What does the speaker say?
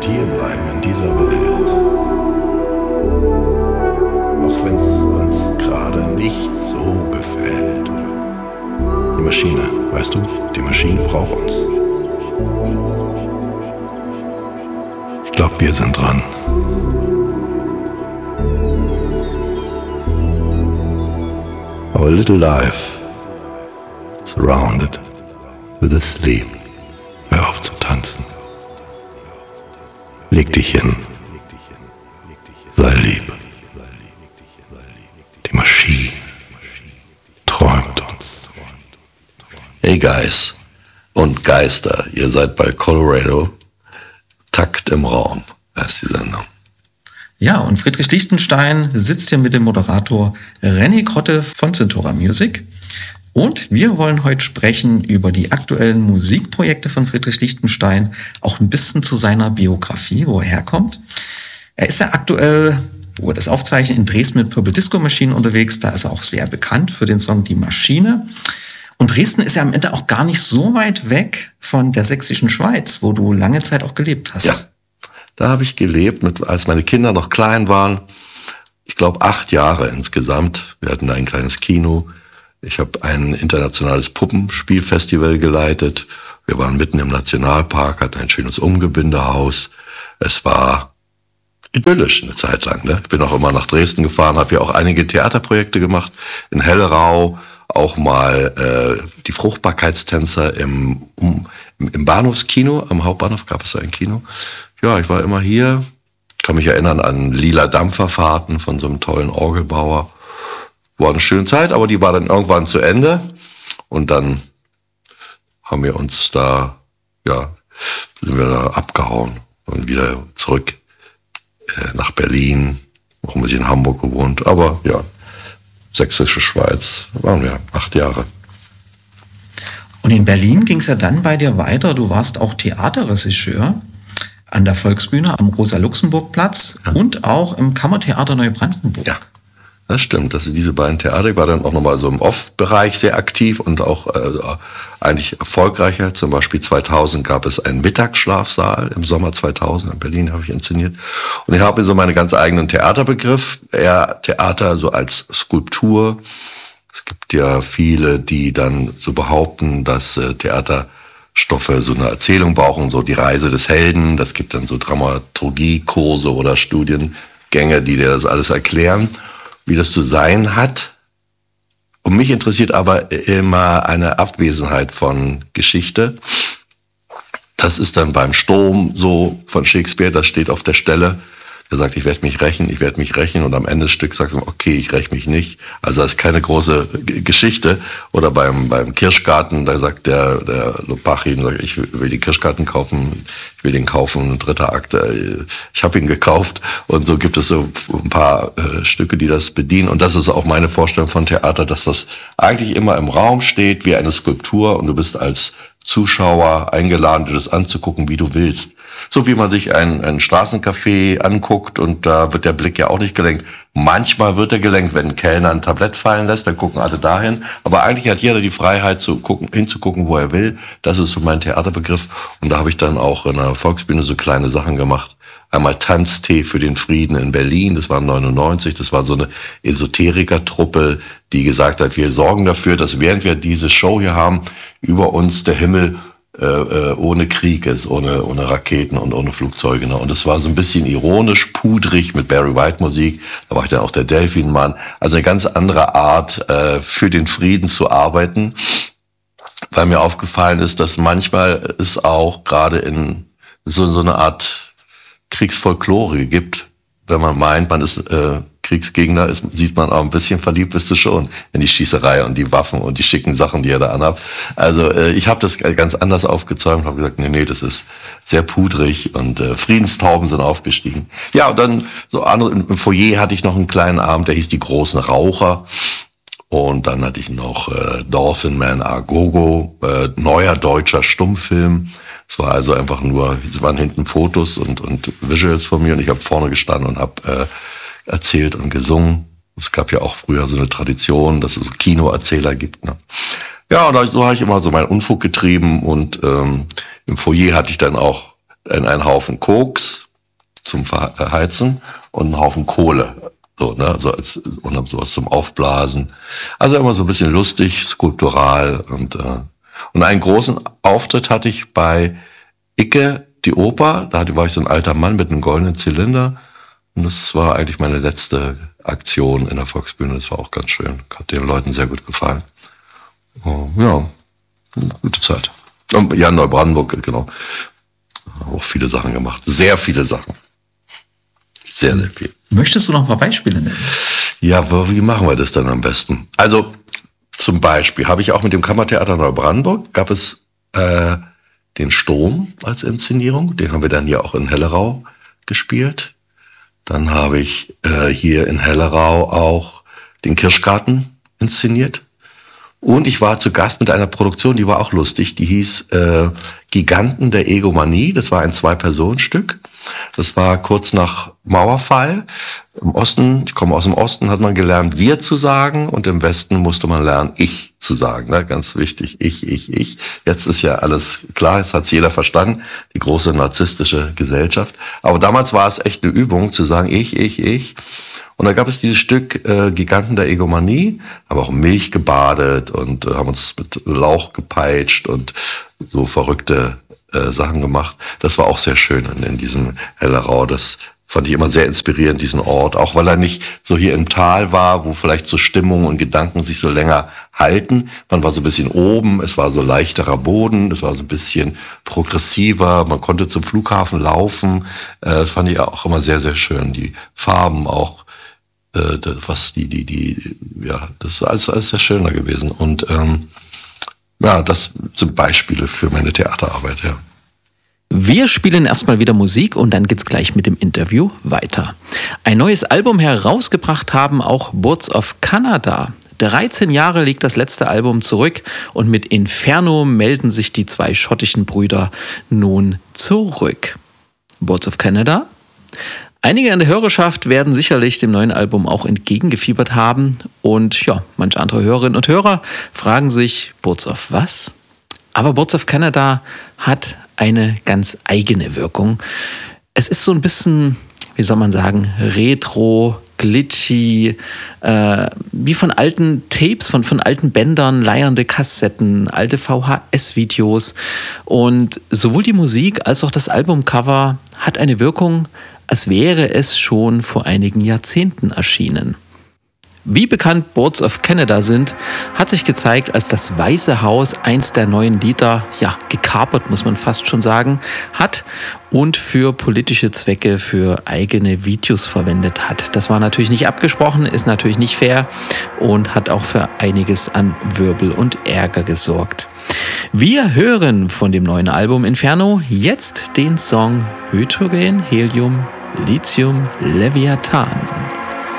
und hier bleiben in dieser Welt. Auch wenn es uns gerade nicht so gefällt. Die Maschine, weißt du, die Maschine braucht uns. Ich glaube, wir sind dran. Our little life, surrounded with a sleep. Hör auf zu tanzen. Leg dich hin. Sei lieb. Die Maschine träumt uns. Hey Guys und Geister, ihr seid bei Colorado. Takt im Raum heißt die Sendung. Ja, und Friedrich Lichtenstein sitzt hier mit dem Moderator René Krotte von Centora Music. Und wir wollen heute sprechen über die aktuellen Musikprojekte von Friedrich Lichtenstein, auch ein bisschen zu seiner Biografie, wo er herkommt. Er ist ja aktuell, wo wir das aufzeichnen, in Dresden mit Purple Disco Machine unterwegs. Da ist er auch sehr bekannt für den Song Die Maschine. Und Dresden ist ja am Ende auch gar nicht so weit weg von der sächsischen Schweiz, wo du lange Zeit auch gelebt hast. Ja, da habe ich gelebt, als meine Kinder noch klein waren. Ich glaube 8 Jahre insgesamt. Wir hatten da ein kleines Kino. Ich habe ein internationales Puppenspielfestival geleitet. Wir waren mitten im Nationalpark, hatten ein schönes Umgebindehaus. Es war idyllisch eine Zeit lang. Ne? Ich bin auch immer nach Dresden gefahren, habe ja auch einige Theaterprojekte gemacht. In Hellerau auch mal die Fruchtbarkeitstänzer im Bahnhofskino. Am Hauptbahnhof gab es so ein Kino. Ja, ich war immer hier. Ich kann mich erinnern an Lila Dampferfahrten von so einem tollen Orgelbauer. War eine schöne Zeit, aber die war dann irgendwann zu Ende. Und dann haben wir uns da, sind wir da abgehauen und wieder zurück nach Berlin. Auch ein bisschen in Hamburg gewohnt. Aber ja, Sächsische Schweiz waren wir 8 Jahre. Und in Berlin ging es ja dann bei dir weiter. Du warst auch Theaterregisseur an der Volksbühne am Rosa-Luxemburg-Platz und auch im Kammertheater Neubrandenburg. Ja. Das stimmt, dass diese beiden Theater, ich war dann auch nochmal so im Off-Bereich sehr aktiv und auch eigentlich erfolgreicher. Zum Beispiel 2000 gab es einen Mittagsschlafsaal, im Sommer 2000 in Berlin habe ich inszeniert. Und ich habe so meinen ganz eigenen Theaterbegriff, eher Theater so als Skulptur. Es gibt ja viele, die dann so behaupten, dass Theaterstoffe so eine Erzählung brauchen, so die Reise des Helden. Das gibt dann so Dramaturgiekurse oder Studiengänge, die dir das alles erklären, wie das zu sein hat. Und mich interessiert aber immer eine Abwesenheit von Geschichte. Das ist dann beim Sturm so von Shakespeare, das steht auf der Stelle. Er sagt, ich werde mich rächen und am Ende des Stücks sagt er, okay, ich räche mich nicht. Also das ist keine große Geschichte. Oder beim Kirschgarten, da sagt der Lopachin, sagt, ich will den Kirschgarten kaufen, ich will den kaufen, 3. Akt, ich habe ihn gekauft. Und so gibt es so ein paar Stücke, die das bedienen. Und das ist auch meine Vorstellung von Theater, dass das eigentlich immer im Raum steht, wie eine Skulptur und du bist als Zuschauer eingeladen, dir das anzugucken, wie du willst. So wie man sich ein Straßencafé anguckt und da wird der Blick ja auch nicht gelenkt. Manchmal wird er gelenkt, wenn ein Kellner ein Tablett fallen lässt, dann gucken alle dahin. Aber eigentlich hat jeder die Freiheit hinzugucken, wo er will. Das ist so mein Theaterbegriff. Und da habe ich dann auch in der Volksbühne so kleine Sachen gemacht. Einmal Tanztee für den Frieden in Berlin, das war 99, das war so eine Esoterikertruppe, die gesagt hat, wir sorgen dafür, dass während wir diese Show hier haben, über uns der Himmel ohne Krieg ist, ohne Raketen und ohne Flugzeuge. Ne? Und es war so ein bisschen ironisch, pudrig mit Barry White Musik. Da war ich dann auch der Delfinmann. Also eine ganz andere Art, für den Frieden zu arbeiten. Weil mir aufgefallen ist, dass manchmal es auch gerade in so eine Art Kriegsfolklore gibt. Wenn man meint, man ist Kriegsgegner, sieht man auch ein bisschen verliebt bist du schon in die Schießerei und die Waffen und die schicken Sachen, die er da anhabt. Also ich habe das ganz anders aufgezäumt, habe gesagt, nee, das ist sehr pudrig und Friedenstauben sind aufgestiegen. Ja, und dann so andere, im Foyer hatte ich noch einen kleinen Abend, der hieß Die großen Raucher. Und dann hatte ich noch Dolphin Man A Go-Go, neuer deutscher Stummfilm. Es war also einfach nur, es waren hinten Fotos und Visuals von mir und ich habe vorne gestanden und habe erzählt und gesungen. Es gab ja auch früher so eine Tradition, dass es so Kinoerzähler gibt. Ne? Ja, und so habe ich immer so meinen Unfug getrieben und im Foyer hatte ich dann auch in einen Haufen Koks zum Verheizen und einen Haufen Kohle. So, ne, und haben sowas zum Aufblasen. Also immer so ein bisschen lustig, skulptural und einen großen Auftritt hatte ich bei Icke, die Oper. Da war ich so ein alter Mann mit einem goldenen Zylinder. Und das war eigentlich meine letzte Aktion in der Volksbühne. Das war auch ganz schön. Hat den Leuten sehr gut gefallen. Oh, ja, eine gute Zeit. Und ja, Neubrandenburg, genau. Auch viele Sachen gemacht. Sehr viele Sachen. Sehr, sehr viel. Möchtest du noch ein paar Beispiele nennen? Ja, wie machen wir das dann am besten? Also zum Beispiel habe ich auch mit dem Kammertheater Neubrandenburg, gab es den Sturm als Inszenierung. Den haben wir dann hier auch in Hellerau gespielt. Dann habe ich hier in Hellerau auch den Kirschgarten inszeniert. Und ich war zu Gast mit einer Produktion, die war auch lustig. Die hieß Giganten der Egomanie. Das war ein 2-Personen-Stück. Das war kurz nach Mauerfall. Im Osten, ich komme aus dem Osten, hat man gelernt, wir zu sagen. Und im Westen musste man lernen, ich zu sagen. Ne? Ganz wichtig, ich. Jetzt ist ja alles klar, jetzt hat's jeder verstanden. Die große narzisstische Gesellschaft. Aber damals war es echt eine Übung, zu sagen, ich. Und da gab es dieses Stück Giganten der Egomanie, haben auch Milch gebadet und haben uns mit Lauch gepeitscht und so verrückte Sachen gemacht. Das war auch sehr schön in diesem Hellerau. Das fand ich immer sehr inspirierend, diesen Ort. Auch weil er nicht so hier im Tal war, wo vielleicht so Stimmung und Gedanken sich so länger halten. Man war so ein bisschen oben, es war so leichterer Boden, es war so ein bisschen progressiver. Man konnte zum Flughafen laufen. Das fand ich auch immer sehr, sehr schön. Die Farben auch. Das ist alles sehr schöner gewesen. Und das sind Beispiele für meine Theaterarbeit, ja. Wir spielen erstmal wieder Musik und dann geht's gleich mit dem Interview weiter. Ein neues Album herausgebracht haben auch Birds of Canada. 13 Jahre liegt das letzte Album zurück und mit Inferno melden sich die 2 schottischen Brüder nun zurück. Birds of Canada? Einige in der Hörerschaft werden sicherlich dem neuen Album auch entgegengefiebert haben und ja, manche andere Hörerinnen und Hörer fragen sich, Birds of was? Aber Birds of Canada hat eine ganz eigene Wirkung. Es ist so ein bisschen, wie soll man sagen, retro, glitchy, wie von alten Tapes, von alten Bändern, leiernde Kassetten, alte VHS-Videos. Und sowohl die Musik als auch das Albumcover hat eine Wirkung, als wäre es schon vor einigen Jahrzehnten erschienen. Wie bekannt Birds of Canada sind, hat sich gezeigt, als das Weiße Haus eins der neuen Lieder, gekapert, muss man fast schon sagen, hat und für politische Zwecke, für eigene Videos verwendet hat. Das war natürlich nicht abgesprochen, ist natürlich nicht fair und hat auch für einiges an Wirbel und Ärger gesorgt. Wir hören von dem neuen Album Inferno jetzt den Song Hydrogen, Helium, Lithium, Leviathan.